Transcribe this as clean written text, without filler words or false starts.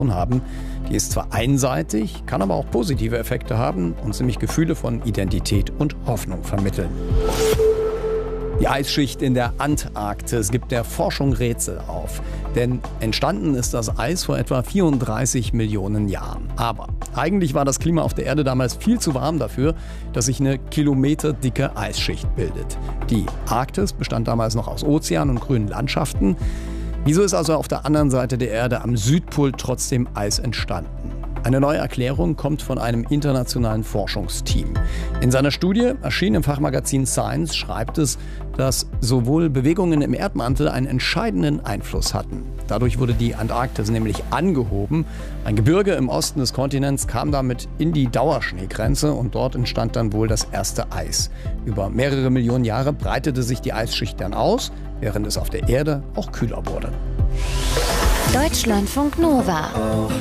haben. Die ist zwar einseitig, kann aber auch positive Effekte haben und nämlich Gefühle von Identität und Hoffnung vermitteln. Die Eisschicht in der Antarktis gibt der Forschung Rätsel auf. Denn entstanden ist das Eis vor etwa 34 Millionen Jahren. Aber eigentlich war das Klima auf der Erde damals viel zu warm dafür, dass sich eine kilometerdicke Eisschicht bildet. Die Arktis bestand damals noch aus Ozean und grünen Landschaften. Wieso ist also auf der anderen Seite der Erde am Südpol trotzdem Eis entstanden? Eine neue Erklärung kommt von einem internationalen Forschungsteam. In seiner Studie, erschienen im Fachmagazin Science, schreibt es, dass sowohl Bewegungen im Erdmantel einen entscheidenden Einfluss hatten. Dadurch wurde die Antarktis nämlich angehoben. Ein Gebirge im Osten des Kontinents kam damit in die Dauerschneegrenze und dort entstand dann wohl das erste Eis. Über mehrere Millionen Jahre breitete sich die Eisschicht dann aus, während es auf der Erde auch kühler wurde. Deutschlandfunk Nova